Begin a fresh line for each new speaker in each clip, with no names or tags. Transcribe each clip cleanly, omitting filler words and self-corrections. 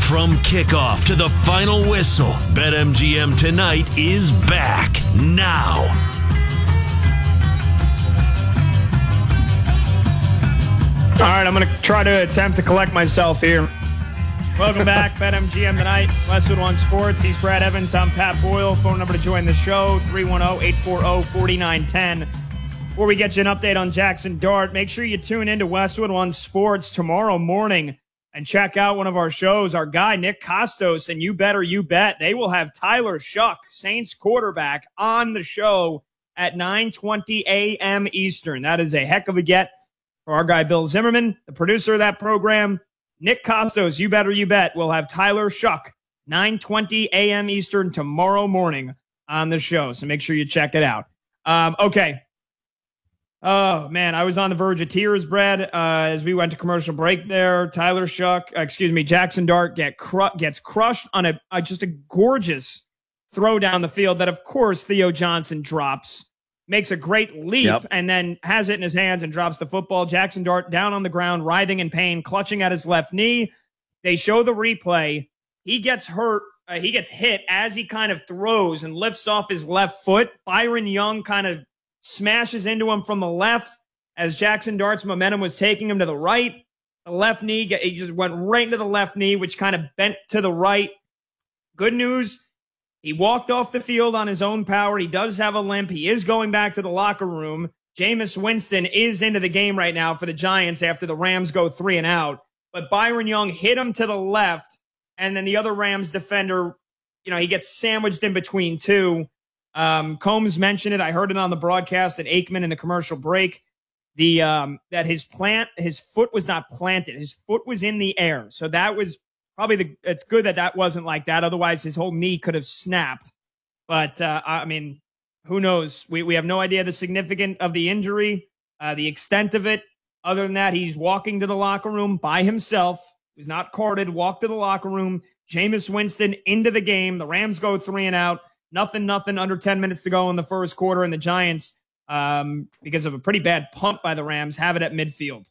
From kickoff to the final whistle, BetMGM Tonight is back now.
All right, I'm going to try to attempt to collect myself here. Welcome back, BetMGM Tonight, Westwood One Sports. He's Brad Evans. I'm Pat Boyle. Phone number to join the show, 310-840-4910. Before we get you an update on Jackson Dart, make sure you tune into Westwood One Sports tomorrow morning and check out one of our shows. Our guy, Nick Costos, and You Better You Bet. They will have Tyler Shuck, Saints quarterback, on the show at 9:20 a.m. Eastern. That is a heck of a get for our guy, Bill Zimmerman, the producer of that program. Nick Costos, You Better You Bet, will have Tyler Shuck, 9:20 a.m. Eastern tomorrow morning on the show. So make sure you check it out. Okay. Oh, man, I was on the verge of tears, Brad, as we went to commercial break there. Jackson Dart gets crushed on just a gorgeous throw down the field that, of course, Theo Johnson drops, makes a great leap, and then has it in his hands and drops the football. Jackson Dart down on the ground, writhing in pain, clutching at his left knee. They show the replay. He gets hurt. He gets hit as he kind of throws and lifts off his left foot. Byron Young kind of smashes into him from the left as Jackson Dart's momentum was taking him to the right. The left knee, he just went right into the left knee, which kind of bent to the right. Good news, he walked off the field on his own power. He does have a limp. He is going back to the locker room. Jameis Winston is into the game right now for the Giants after the Rams go 3 and out. But Byron Young hit him to the left, and then the other Rams defender, he gets sandwiched in between two. Combs mentioned it. I heard it on the broadcast at Aikman in the commercial break. That his foot was not planted. His foot was in the air. So that was probably it's good that wasn't like that. Otherwise, his whole knee could have snapped. But, who knows? We have no idea the significance of the injury, the extent of it. Other than that, he's walking to the locker room by himself. He's not carted, walked to the locker room. Jameis Winston into the game. The Rams go 3 and out. Nothing, under 10 minutes to go in the first quarter, and the Giants, because of a pretty bad punt by the Rams, have it at midfield.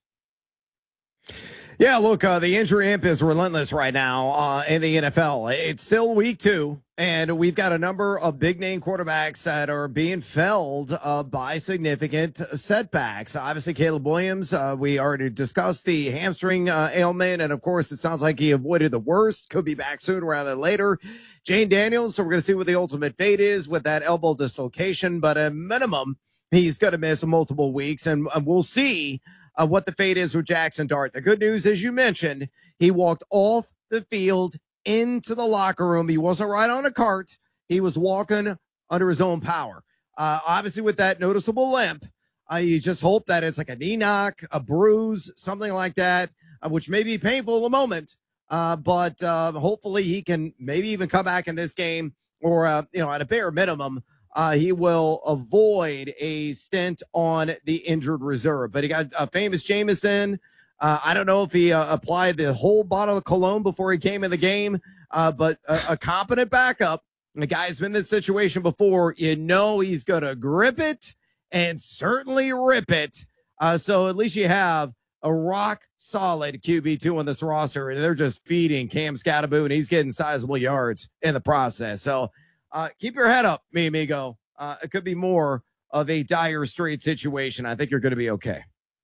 Yeah, look, the injury imp is relentless right now in the NFL. It's still week 2, and we've got a number of big-name quarterbacks that are being felled by significant setbacks. Obviously, Caleb Williams, we already discussed the hamstring ailment, and, of course, it sounds like he avoided the worst. Could be back sooner rather than later. Jane Daniels, so we're going to see what the ultimate fate is with that elbow dislocation, but at minimum, he's going to miss multiple weeks, and we'll see what the fate is with Jackson Dart. The good news, as you mentioned, he walked off the field into the locker room. He wasn't right on a cart. He was walking under his own power. Obviously, with that noticeable limp, you just hope that it's like a knee knock, a bruise, something like that, which may be painful in the moment. But hopefully he can maybe even come back in this game or, at a bare minimum, he will avoid a stint on the injured reserve. But he got a famous Jameson. I don't know if he applied the whole bottle of cologne before he came in the game, but a competent backup. The guy's been in this situation before. He's going to grip it and certainly rip it. So at least you have a rock-solid QB2 on this roster, and they're just feeding Cam Scatterbo, and he's getting sizable yards in the process. So keep your head up, mi amigo. It could be more of a dire straight situation. I think you're going to be okay.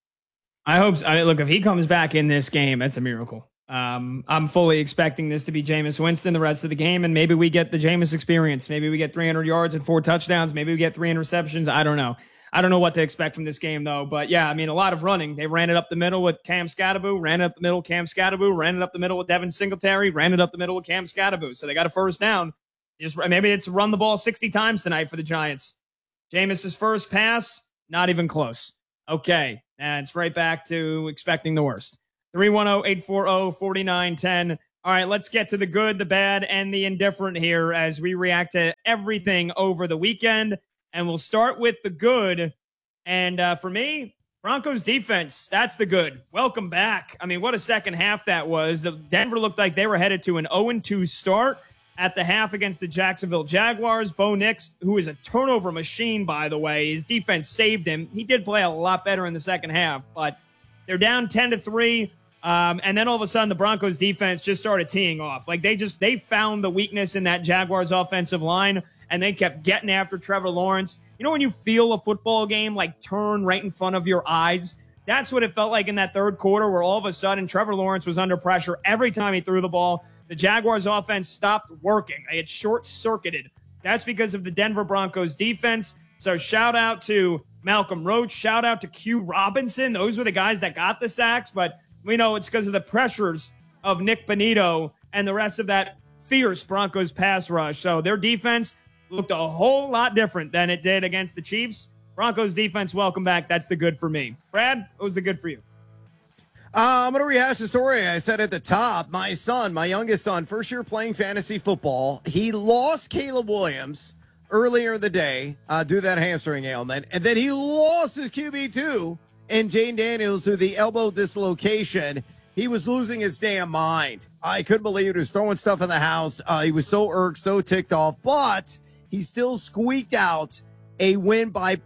I hope so. Look, if he comes back in this game, that's a miracle. I'm fully expecting this to be Jameis Winston the rest of the game, and maybe we get the Jameis experience. Maybe we get 300 yards and 4 touchdowns. Maybe we get 3 interceptions. I don't know. I don't know what to expect from this game, though. But, yeah, a lot of running. They ran it up the middle with Cam Scatterbo, ran it up the middle with Cam Scatterbo, ran it up the middle with Devin Singletary, ran it up the middle with Cam Scatterbo. So they got a first down. Maybe it's run the ball 60 times tonight for the Giants. Jameis's first pass, not even close. Okay, and it's right back to expecting the worst. 310-840-4910. All right, let's get to the good, the bad, and the indifferent here as we react to everything over the weekend. And we'll start with the good. And for me, Broncos defense, that's the good. Welcome back. What a second half that was. Denver looked like they were headed to an 0-2 start at the half against the Jacksonville Jaguars. Bo Nix, who is a turnover machine, by the way, his defense saved him. He did play a lot better in the second half, but they're down 10-3. And then all of a sudden, the Broncos defense just started teeing off. Like they found the weakness in that Jaguars offensive line, and they kept getting after Trevor Lawrence. You know when you feel a football game like turn right in front of your eyes? That's what it felt like in that third quarter, where all of a sudden Trevor Lawrence was under pressure every time he threw the ball. The Jaguars offense stopped working. They had short-circuited. That's because of the Denver Broncos defense. So shout out to Malcolm Roach. Shout out to Q Robinson. Those were the guys that got the sacks, but we know it's because of the pressures of Nick Bonito and the rest of that fierce Broncos pass rush. So their defense looked a whole lot different than it did against the Chiefs. Broncos defense, welcome back. That's the good for me. Brad, what was the good for you?
I'm going to rehash the story I said at the top. My youngest son, first year playing fantasy football. He lost Caleb Williams earlier in the day due to that hamstring ailment. And then he lost his QB2 and Jane Daniels through the elbow dislocation. He was losing his damn mind. I couldn't believe it. He was throwing stuff in the house. He was so irked, so ticked off. But he still squeaked out a win by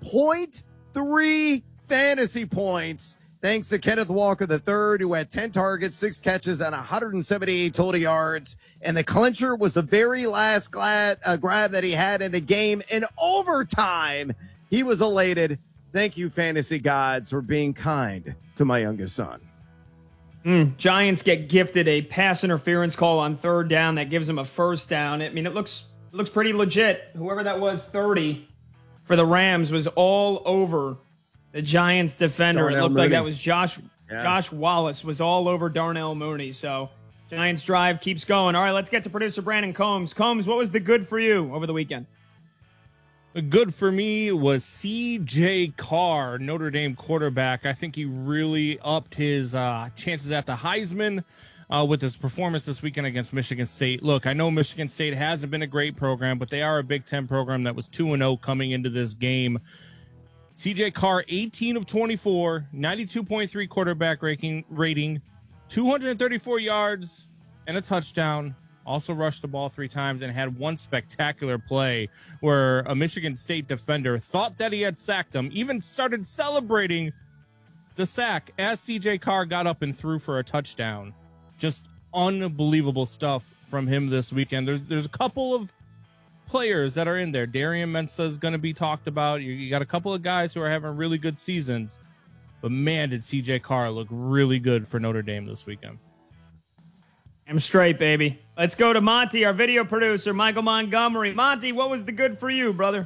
0.3 fantasy points, thanks to Kenneth Walker III, who had 10 targets, 6 catches, and 178 total yards. And the clincher was the very last grab that he had in the game. In overtime, he was elated. Thank you, fantasy gods, for being kind to my youngest son.
Giants get gifted a pass interference call on third down that gives them a first down. I mean, it looks pretty legit. Whoever that was, 30 for the Rams, was all over the Giants defender.
Darnell
It looked
Mooney.
like that was Josh Wallace was all over Darnell Mooney. So Giants drive keeps going. All right, let's get to producer Brandon Combs. Combs, what was the good for you over the weekend?
The good for me was C.J. Carr, Notre Dame quarterback. I think he really upped his chances at the Heisman with his performance this weekend against Michigan State. Look, I know Michigan State hasn't been a great program, but they are a Big Ten program that was 2-0 coming into this game. C.J. Carr, 18 of 24, 92.3 quarterback rating, 234 yards and a touchdown. Also rushed the ball 3 times and had one spectacular play where a Michigan State defender thought that he had sacked him, even started celebrating the sack as C.J. Carr got up and threw for a touchdown. Just unbelievable stuff from him this weekend. There's a couple of players that are in there. Darian Mensah is going to be talked about. You got a couple of guys who are having really good seasons. But man, did C.J. Carr look really good for Notre Dame this weekend.
I'm straight, baby. Let's go to Monty, our video producer, Michael Montgomery. Monty, what was the good for you, brother?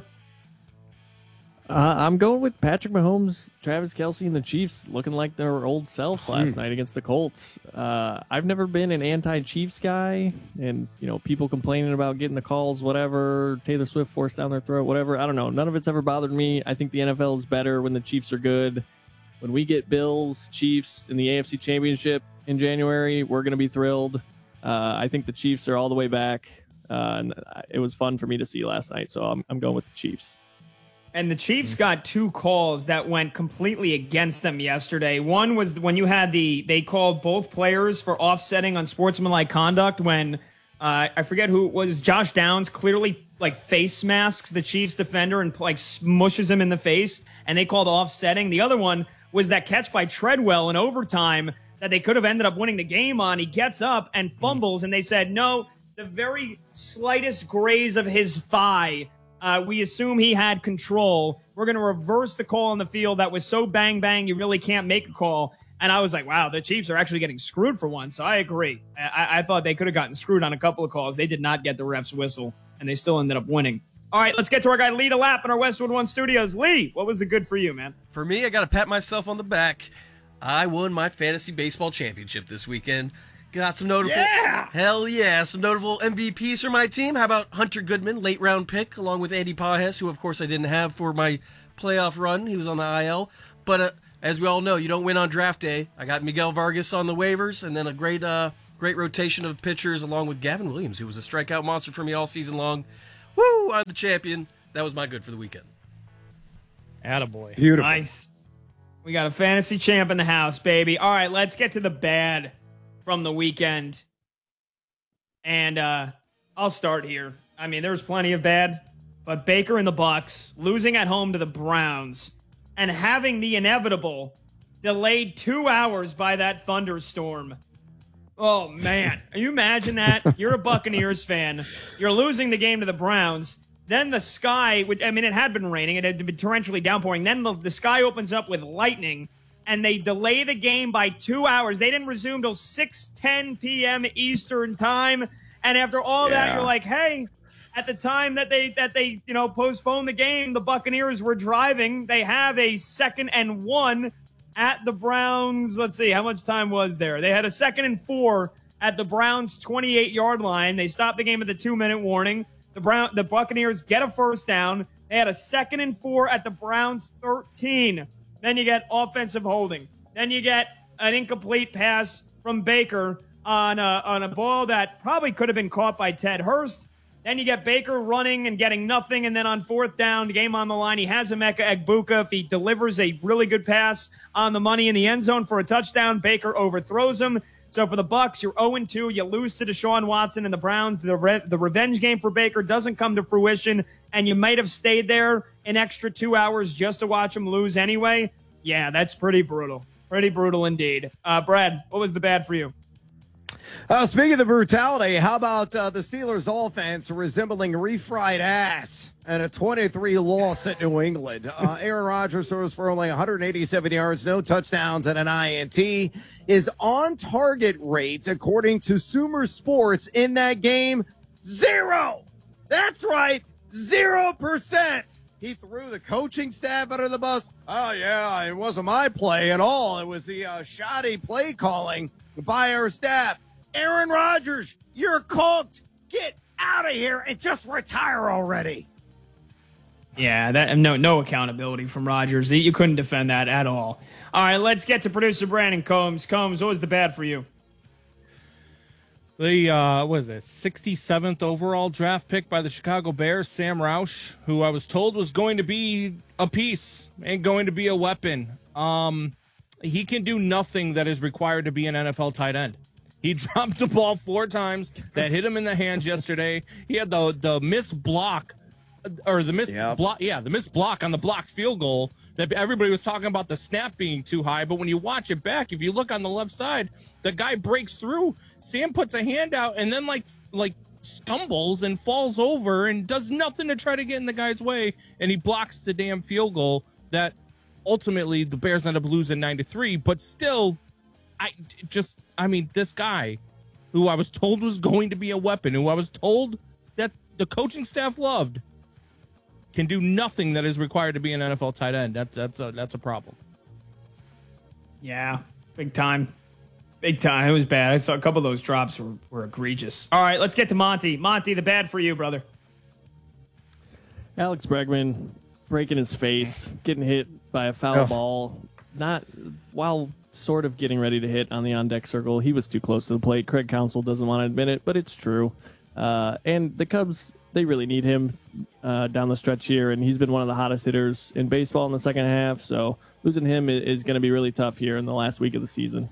I'm going with Patrick Mahomes, Travis Kelce, and the Chiefs looking like their old selves last night against the Colts. I've never been an anti-Chiefs guy, and people complaining about getting the calls, whatever, Taylor Swift forced down their throat, whatever. I don't know. None of it's ever bothered me. I think the NFL is better when the Chiefs are good. When we get Bills, Chiefs in the AFC Championship in January, we're going to be thrilled. I think the Chiefs are all the way back. And it was fun for me to see last night, so I'm going with the Chiefs.
And the Chiefs got 2 calls that went completely against them yesterday. One was when you had they called both players for offsetting on sportsmanlike conduct when I forget who it was. Josh Downs clearly face masks the Chiefs defender and smushes him in the face, and they called offsetting. The other one was that catch by Treadwell in overtime that they could have ended up winning the game on. He gets up and fumbles, and they said, no, the very slightest graze of his thigh, we assume he had control. We're going to reverse the call on the field that was so bang, you really can't make a call. And I was like, wow, the Chiefs are actually getting screwed for once. So I agree. I thought they could have gotten screwed on a couple of calls. They did not get the ref's whistle, and they still ended up winning. All right, let's get to our guy Lee DeLapp in our Westwood One studios. Lee, what was the good for you, man?
For me, I got to pat myself on the back. I won my fantasy baseball championship this weekend. Got some notable, some notable MVPs for my team. How about Hunter Goodman, late round pick, along with Andy Pages, who of course I didn't have for my playoff run. He was on the IL. But as we all know, you don't win on draft day. I got Miguel Vargas on the waivers, and then a great rotation of pitchers, along with Gavin Williams, who was a strikeout monster for me all season long. Woo! I'm the champion. That was my good for the weekend.
Attaboy.
Beautiful.
Nice. We got a fantasy champ in the house, baby. All right, let's get to the bad from the weekend. And I'll start here. I mean, there's plenty of bad, but Baker and the Bucks losing at home to the Browns and having the inevitable delayed 2 hours by that thunderstorm. Oh, man. You imagine that? You're a Buccaneers fan. You're losing the game to the Browns. Then the sky, it had been raining. It had been torrentially downpouring. Then the sky opens up with lightning, and they delay the game by 2 hours. They didn't resume till 6:10 p.m. Eastern time. And after all that, you're like, hey, at the time that they postponed the game, the Buccaneers were driving. They have a 2nd and 1 at the Browns. Let's see, how much time was there? They had a 2nd and 4 at the Browns' 28-yard line. They stopped the game at the 2-minute warning. The Buccaneers get a first down. They had a 2nd and 4 at the Browns' 13. Then you get offensive holding. Then you get an incomplete pass from Baker on a ball that probably could have been caught by Ted Hurst. Then you get Baker running and getting nothing, and then on 4th down, the game on the line, he has Emeka Egbuka. If he delivers a really good pass on the money in the end zone for a touchdown, Baker overthrows him. So for the Bucs, you're 0-2. You lose to Deshaun Watson and the Browns. The revenge game for Baker doesn't come to fruition, and you might have stayed there an extra 2 hours just to watch him lose anyway. Yeah, that's pretty brutal. Pretty brutal indeed. Brad, what was the bad for you?
Speaking of the brutality, how about the Steelers offense resembling refried ass and a 23 loss at New England? Aaron Rodgers throws for only 187 yards, no touchdowns, and an INT. His on-target rate, according to Sumer Sports, in that game, 0. That's right, 0%. He threw the coaching staff under the bus. Oh, yeah, it wasn't my play at all. It was the shoddy play calling by our staff. Aaron Rodgers, you're cooked. Get out of here and just retire already.
Yeah, no accountability from Rodgers. You couldn't defend that at all. All right, let's get to producer Brandon Combs. Combs, what was the bad for you?
The 67th overall draft pick by the Chicago Bears, Sam Roush, who I was told was going to be a piece and going to be a weapon. He can do nothing that is required to be an NFL tight end. He dropped the ball 4 times that hit him in the hands yesterday. He had the missed block, or the missed block, the missed block on the blocked field goal that everybody was talking about the snap being too high. But when you watch it back, if you look on the left side, the guy breaks through. Sam puts a hand out and then like stumbles and falls over and does nothing to try to get in the guy's way, and he blocks the damn field goal that ultimately the Bears end up losing 9-3. But still, this guy who I was told was going to be a weapon, who I was told that the coaching staff loved, can do nothing that is required to be an NFL tight end. That's a problem.
Yeah, big time. Big time. It was bad. I saw a couple of those drops were egregious. All right, let's get to Monty. Monty, the bad for you, brother.
Alex Bregman breaking his face, getting hit by a foul ball, not while sort of getting ready to hit on the on-deck circle. He was too close to the plate. Craig Counsell doesn't want to admit it, but it's true. And the Cubs, they really need him down the stretch here, and he's been one of the hottest hitters in baseball in the second half, so losing him is going to be really tough here in the last week of the season.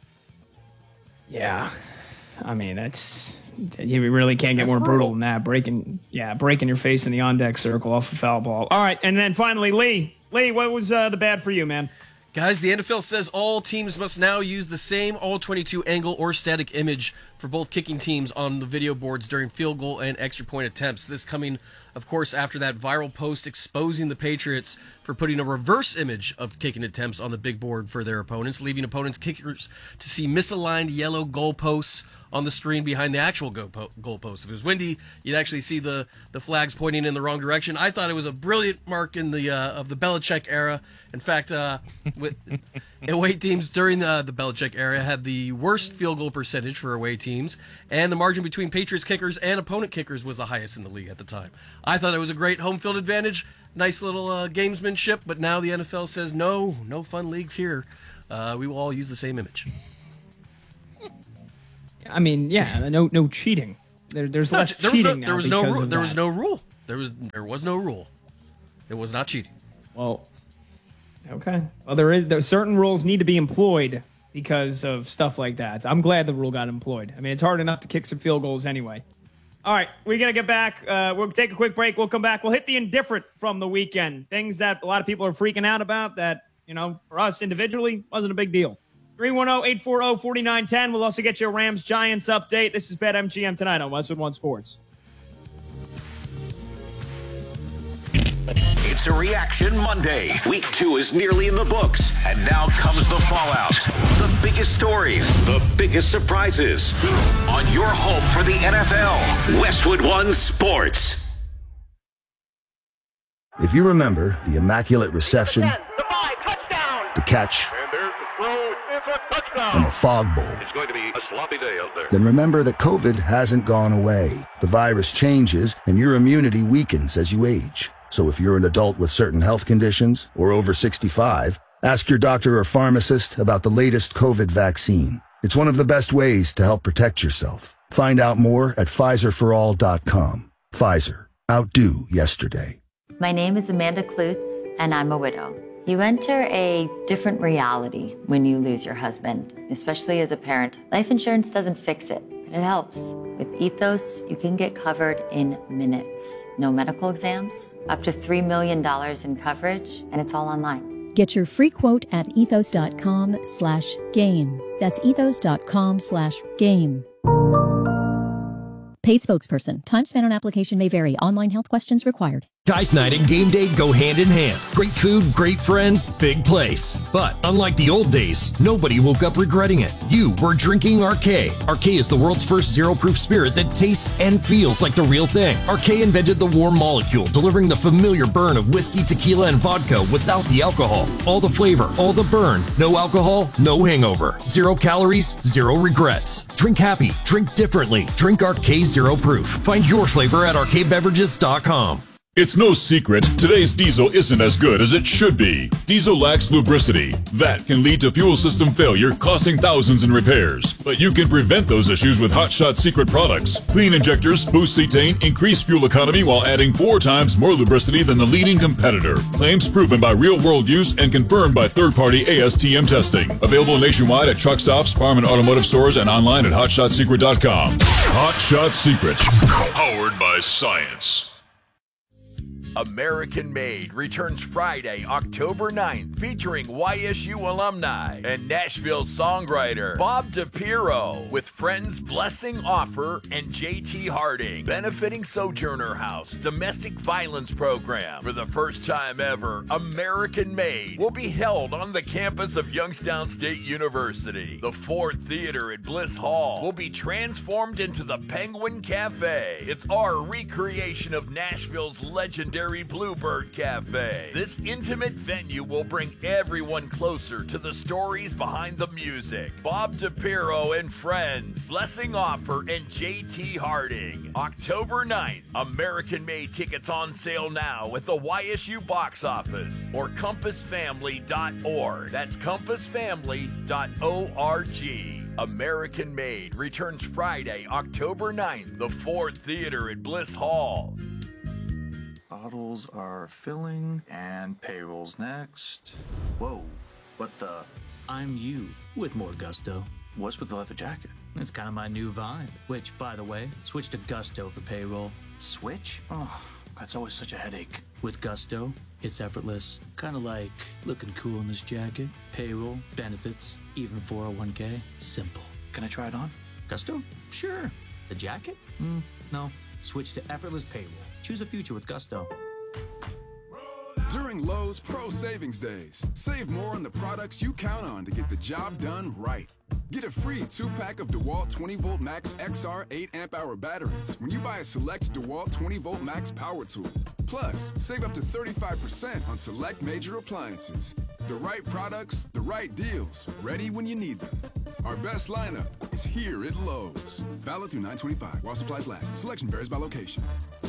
Yeah. I mean, you really can't get more brutal than that. Breaking your face in the on-deck circle off a foul ball. All right, and then finally, Lee. Lee, what was the bad for you, man?
Guys, the NFL says all teams must now use the same all-22 angle or static image for both kicking teams on the video boards during field goal and extra point attempts. This coming, of course, after that viral post exposing the Patriots for putting a reverse image of kicking attempts on the big board for their opponents, leaving opponents' kickers to see misaligned yellow goalposts on the screen behind the actual goalpost. If it was windy, you'd actually see the flags pointing in the wrong direction. I thought it was a brilliant mark in the of the Belichick era. In fact, away teams during the Belichick era had the worst field goal percentage for away teams, and the margin between Patriots kickers and opponent kickers was the highest in the league at the time. I thought it was a great home field advantage, nice little gamesmanship, but now the NFL says no fun league here. We will all use the same image.
I mean, yeah, no cheating. There's less cheating now.
There was no rule. There was no rule. There was no rule. It was not cheating.
Well, okay. Well, there certain rules need to be employed because of stuff like that. I'm glad the rule got employed. I mean, it's hard enough to kick some field goals anyway. All right, we got to get back. We'll take a quick break. We'll come back. We'll hit the indifferent from the weekend. Things that a lot of people are freaking out about that, for us individually, wasn't a big deal. 310-840-4910. We'll also get you a Rams-Giants update. This is BetMGM tonight on Westwood One Sports.
It's a Reaction Monday. Week 2 is nearly in the books, and now comes the fallout. The biggest stories, the biggest surprises. On your home for the NFL, Westwood One Sports.
If you remember the immaculate reception, the catch, and the fog bowl,
It's going to be a sloppy day out there.
then remember that COVID hasn't gone away. The virus changes, and your immunity weakens as you age. So if you're an adult with certain health conditions or over 65, ask your doctor or pharmacist about the latest COVID vaccine. It's one of the best ways to help protect yourself. Find out more at PfizerForAll.com. Pfizer. Outdo yesterday.
My name is Amanda Klutz, and I'm a widow. You enter a different reality when you lose your husband, especially as a parent. Life insurance doesn't fix it, but it helps. With Ethos, you can get covered in minutes. No medical exams, up to $3 million in coverage, and it's all online.
Get your free quote at ethos.com/game. That's ethos.com/game. Paid spokesperson. Time spent on application may vary. Online health questions required.
Guys Night and game day go hand in hand. Great food, great friends, big place. But unlike the old days, nobody woke up regretting it. You were drinking Arcay. Arcay is the world's first zero-proof spirit that tastes and feels like the real thing. Arcay invented the warm molecule, delivering the familiar burn of whiskey, tequila, and vodka without the alcohol. All the flavor, all the burn. No alcohol, no hangover. 0 calories, 0 regrets. Drink happy, drink differently. Drink Arcay Zero Proof. Find your flavor at arcaybeverages.com.
It's no secret, today's diesel isn't as good as it should be. Diesel lacks lubricity. That can lead to fuel system failure, costing thousands in repairs. But you can prevent those issues with Hot Shot Secret products. Clean injectors, boost cetane, increase fuel economy while adding 4 times more lubricity than the leading competitor. Claims proven by real-world use and confirmed by third-party ASTM testing. Available nationwide at truck stops, farm and automotive stores, and online at hotshotsecret.com. Hot Shot Secret. Powered by science.
American Made returns Friday, October 9th, featuring YSU alumni and Nashville songwriter Bob DePiro with friends Blessing Offer and JT Harding, benefiting Sojourner House Domestic Violence Program. For the first time ever, American Made will be held on the campus of Youngstown State University. The Ford Theater at Bliss Hall will be transformed into the Penguin Cafe. It's our recreation of Nashville's legendary Bluebird Cafe. This intimate venue will bring everyone closer to the stories behind the music. Bob DePiro and friends, Blessing Offer and JT Harding. October 9th, American Made tickets on sale now at the YSU box office or compassfamily.org. That's compassfamily.org. American Made returns Friday, October 9th, the Ford Theater at Bliss Hall.
Bottles are filling and payroll's next. Whoa, what the?
I'm you with more gusto.
What's with the leather jacket?
It's kind of my new vibe. Which, by the way, switch to Gusto for payroll.
Switch? Oh, that's always such a headache.
With Gusto, it's effortless. Kind of like looking cool in this jacket. Payroll, benefits, even 401k. Simple.
Can I try it on?
Gusto? Sure. The jacket? No. Switch to effortless payroll. Choose a future with Gusto.
During Lowe's Pro Savings Days, save more on the products you count on to get the job done right. Get a free 2-pack of DeWalt 20V Max XR 8 amp-hour batteries when you buy a select DeWalt 20V Max power tool. Plus, save up to 35% on select major appliances. The right products, the right deals, ready when you need them. Our best lineup is here at Lowe's. Valid through 9/25 while supplies last. Selection varies by location.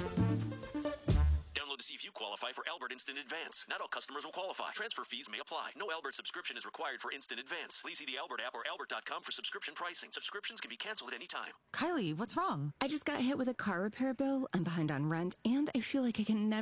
Download to see if you qualify for Albert Instant Advance. Not all customers will qualify. Transfer fees may apply. No Albert subscription is required for Instant Advance. Please see the Albert app or albert.com for subscription pricing. Subscriptions can be canceled at any time.
Kylie, what's wrong? I just got hit with a car repair bill. I'm behind on rent, and I feel like I can never